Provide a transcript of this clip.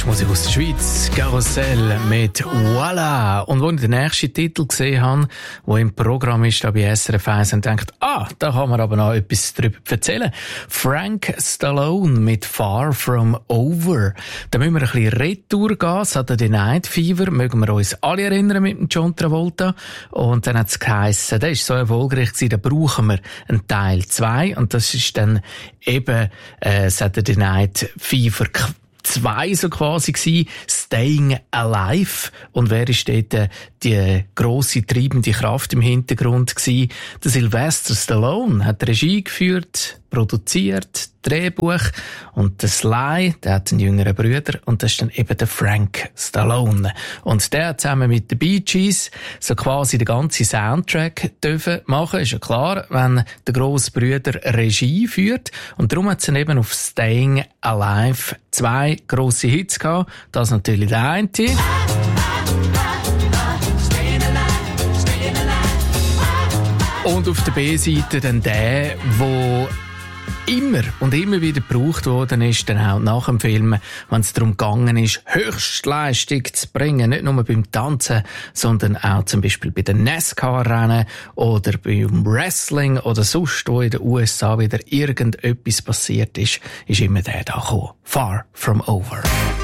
ist Musik aus der Schweiz. Karussell mit Voila. Und als ich den nächsten Titel gesehen habe, der im Programm ist, da bei SRF 1, und denkt, da kann man aber noch etwas darüber erzählen. Frank Stallone mit Far From Over. Da müssen wir ein bisschen retour gehen. Saturday Night Fever, mögen wir uns alle erinnern mit dem John Travolta. Und dann hat es geheissen, der ist so erfolgreich gewesen, da brauchen wir einen Teil 2. Und das ist dann eben Saturday Night Fever 2 so quasi gsi, Staying Alive. Und wer ist dort die grosse treibende Kraft im Hintergrund gsi? Der Sylvester Stallone hat Regie geführt, produziert, Drehbuch, und der Sly, der hat einen jüngeren Bruder, und das ist dann eben der Frank Stallone. Und der hat zusammen mit den Bee Gees so quasi den ganzen Soundtrack dürfen machen. Ist ja klar, wenn der grosse Bruder Regie führt. Und darum hat es dann eben auf Staying Alive 2 grosse Hits gehabt. Das natürlich der eine. Und auf der B-Seite dann der, wo immer und immer wieder gebraucht worden ist, dann auch nach dem Film, wenn es darum gegangen ist, Höchstleistung zu bringen, nicht nur beim Tanzen, sondern auch zum Beispiel bei den NASCAR-Rennen oder beim Wrestling oder sonst, wo in den USA wieder irgendetwas passiert ist immer der da gekommen. Far From Over.